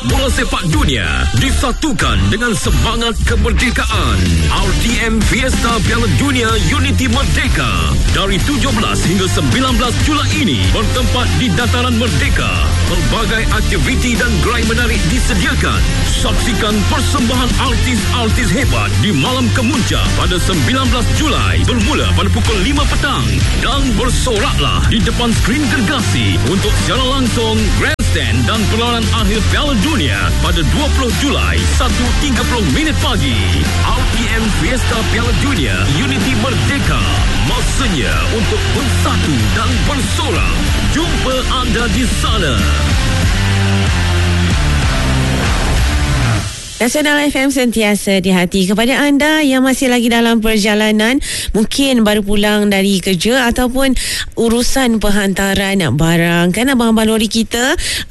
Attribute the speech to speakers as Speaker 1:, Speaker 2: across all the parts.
Speaker 1: bola sepak dunia disatukan dengan semangat kemerdekaan. RTM Fiesta Piala Dunia Unity Merdeka dari 17 hingga 19 Julai ini bertempat di Dataran Merdeka. Pelbagai aktiviti dan gerai menarik disediakan. Saksikan persembahan artis-artis hebat di Malam Kemuncak pada 19 Julai bermula pada pukul 5 petang dan bersoraklah di depan skrin gergasi untuk secara langsung grandstand dan perlawanan akhir Piala Dunia pada 20 Julai 1.30 pagi. RTM Fiesta Piala Dunia Unity Merdeka, masanya untuk bersatu dan bersorak. Jumpa anda di sana.
Speaker 2: Nasional FM sentiasa di hati. Kepada anda yang masih lagi dalam perjalanan, mungkin baru pulang dari kerja ataupun urusan penghantaran barang, kan abang-abang lori kita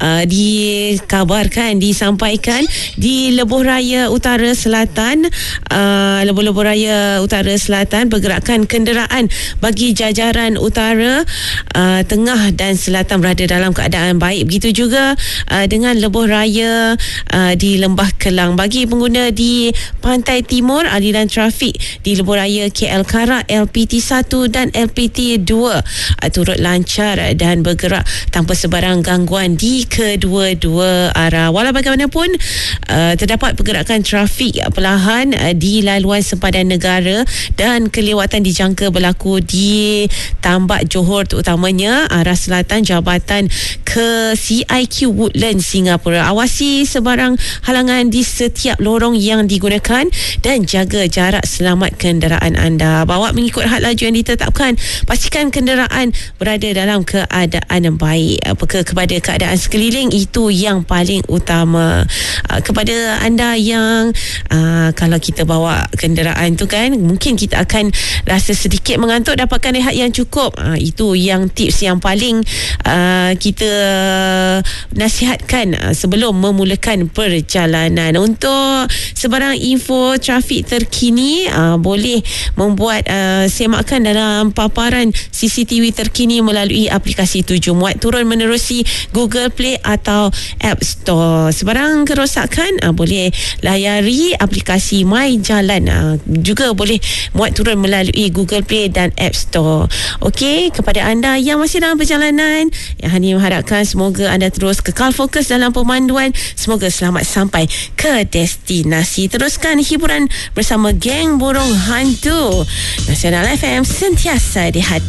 Speaker 2: dikabarkan, disampaikan di Lebuh Raya Utara Selatan, Lebuh Raya Utara Selatan, pergerakan kenderaan bagi jajaran utara, tengah dan selatan berada dalam keadaan baik. Begitu juga dengan Lebuh Raya di Lembah Kelang. Bagi pengguna di Pantai Timur, aliran trafik di Lebuh Raya KL Karak, LPT 1 dan LPT 2 turut lancar dan bergerak tanpa sebarang gangguan di kedua-dua arah. Walau bagaimanapun, terdapat pergerakan trafik perlahan di laluan sempadan negara dan kelewatan dijangka berlaku di Tambak Johor, terutamanya arah selatan jabatan ke CIQ Woodlands Singapura. Awasi sebarang halangan di setiap lorong yang digunakan dan jaga jarak selamat kenderaan anda. Bawa mengikut had laju yang ditetapkan. Pastikan kenderaan berada dalam keadaan baik. Kepada keadaan sekeliling, itu yang paling utama. Kepada anda yang kalau kita bawa kenderaan tu kan, mungkin kita akan rasa sedikit mengantuk, dapatkan rehat yang cukup. Itu yang tips yang paling kita nasihatkan sebelum memulakan perjalanan. Untuk sebarang info trafik terkini, boleh membuat semakan dalam paparan CCTV terkini melalui aplikasi 7 Muat turun menerusi Google Play atau App Store. Sebarang kerosakan boleh layari aplikasi My Jalan, juga boleh muat turun melalui Google Play dan App Store. Okey, kepada anda yang masih dalam perjalanan, yang Hani mengharapkan semoga anda terus kekal fokus dalam pemanduan. Semoga selamat sampai ke destinasi. Teruskan hiburan bersama Geng Burung Hantu. Nasional FM sentiasa di hati.